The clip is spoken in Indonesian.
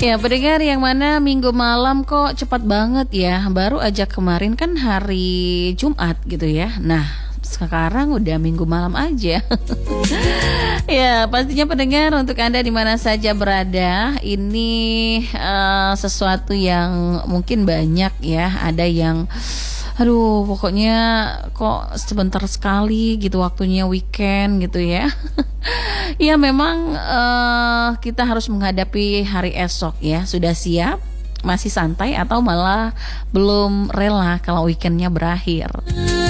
Ya, pendengar yang mana minggu malam kok cepat banget ya. Baru aja kemarin kan hari Jumat gitu ya. Nah, sekarang udah minggu malam aja. Ya, pastinya pendengar untuk Anda di mana saja berada, ini sesuatu yang mungkin banyak ya. Ada yang aduh, pokoknya kok sebentar sekali gitu waktunya weekend gitu ya. Ya memang kita harus menghadapi hari esok ya. Sudah siap? Masih santai atau malah belum rela kalau weekendnya berakhir?